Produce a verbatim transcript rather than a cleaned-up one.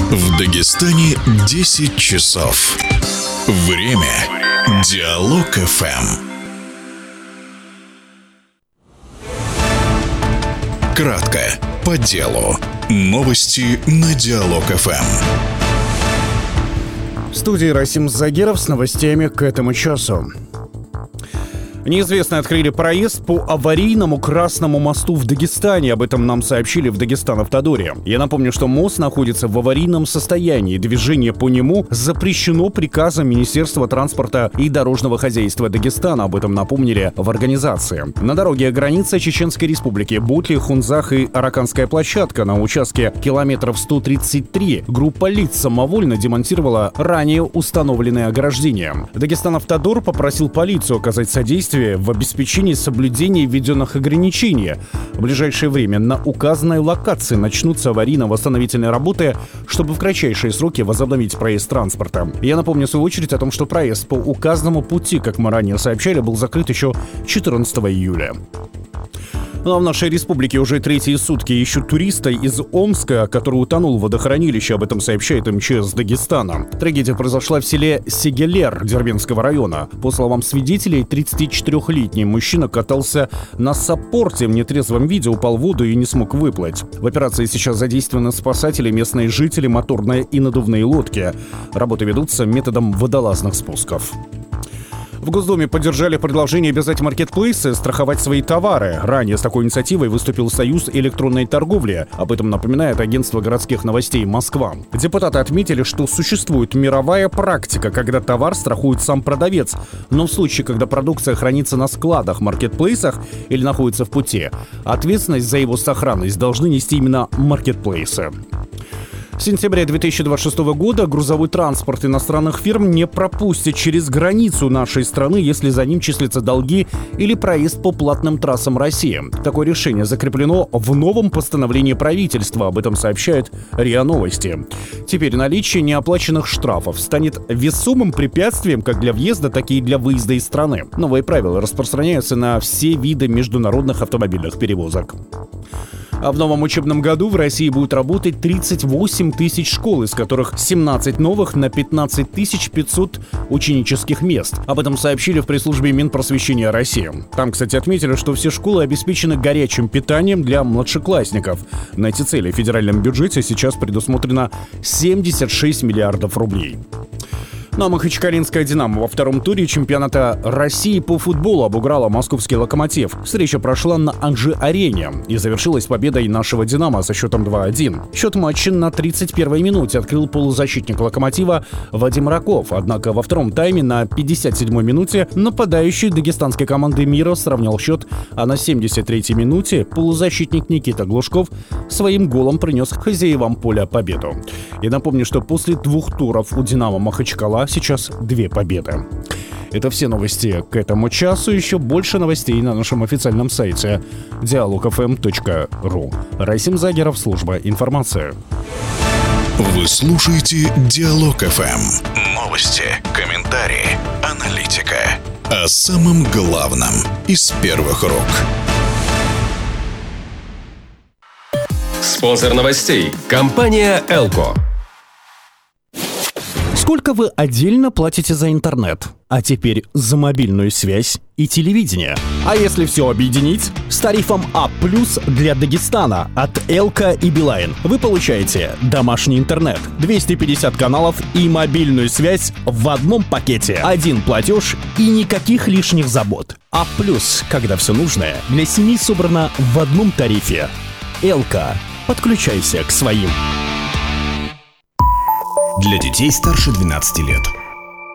В Дагестане десять часов. Время. Диалог эф эм. Кратко, по делу. Новости на Диалог эф эм. В студии Расим Загиров с новостями к этому часу. Неизвестные открыли проезд по аварийному Красному мосту в Дагестане. Об этом нам сообщили в Дагестан-Автодоре. Я напомню, что мост находится в аварийном состоянии. Движение по нему запрещено приказом Министерства транспорта и дорожного хозяйства Дагестана. Об этом напомнили в организации. На дороге граница Чеченской Республики Бутли, Хунзах и Араканская площадка на участке километров сто тридцать три группа лиц самовольно демонтировала ранее установленные ограждения. Дагестан-Автодор попросил полицию оказать содействие в обеспечении соблюдения введенных ограничений. В ближайшее время на указанной локации начнутся аварийно-восстановительные работы, чтобы в кратчайшие сроки возобновить проезд транспорта. Я напомню, в свою очередь, о том, что проезд по указанному пути, как мы ранее сообщали, был закрыт еще четырнадцатого июля. Ну а в нашей республике уже третьи сутки ищут туриста из Омска, который утонул в водохранилище. Об этом сообщает эм че эс Дагестана. Трагедия произошла в селе Сегелер Дербентского района. По словам свидетелей, тридцатичетырёхлетний мужчина катался на саппорте в нетрезвом виде, упал в воду и не смог выплыть. В операции сейчас задействованы спасатели, местные жители, моторные и надувные лодки. Работы ведутся методом водолазных спусков. В Госдуме поддержали предложение обязать маркетплейсы страховать свои товары. Ранее с такой инициативой выступил Союз электронной торговли. Об этом напоминает агентство городских новостей «Москва». Депутаты отметили, что существует мировая практика, когда товар страхует сам продавец. Но в случае, когда продукция хранится на складах, маркетплейсах или находится в пути, ответственность за его сохранность должны нести именно маркетплейсы. С сентября две тысячи двадцать шестого года грузовой транспорт иностранных фирм не пропустит через границу нашей страны, если за ним числятся долги или проезд по платным трассам России. Такое решение закреплено в новом постановлении правительства. Об этом сообщают РИА Новости. Теперь наличие неоплаченных штрафов станет весомым препятствием как для въезда, так и для выезда из страны. Новые правила распространяются на все виды международных автомобильных перевозок. А в новом учебном году в России будет работать тридцать восемь тысяч школ, из которых семнадцать новых на пятнадцать тысяч пятьсот ученических мест. Об этом сообщили в пресс-службе Минпросвещения России. Там, кстати, отметили, что все школы обеспечены горячим питанием для младшеклассников. На эти цели в федеральном бюджете сейчас предусмотрено семьдесят шесть миллиардов рублей. Ну а Махачкалинская «Динамо» во втором туре чемпионата России по футболу обыграла московский «Локомотив». Встреча прошла на Анжи-арене и завершилась победой нашего «Динамо» со счетом два один. Счет матча на тридцать первой минуте открыл полузащитник «Локомотива» Вадим Раков. Однако во втором тайме на пятьдесят седьмой минуте нападающий дагестанской команды «Мира» сравнял счет, а на семьдесят третьей минуте полузащитник Никита Глушков своим голом принес хозяевам поля победу. И напомню, что после двух туров у «Динамо» Махачкала сейчас две победы. Это все новости к этому часу. Еще больше новостей на нашем официальном сайте диалог эф эм точка ру. Расим Загиров, служба информации. Вы слушаете Диалог эф эм. Новости, комментарии, аналитика. О самом главном из первых рук. Спонсор новостей – компания «Элко». Сколько вы отдельно платите за интернет? А теперь за мобильную связь и телевидение. А если все объединить? С тарифом А плюс для Дагестана от Элко и Билайн вы получаете домашний интернет, двести пятьдесят каналов и мобильную связь в одном пакете. Один платеж и никаких лишних забот. А плюс, когда все нужное для семьи собрано в одном тарифе. Элко. Подключайся к своим. Для детей старше двенадцати лет.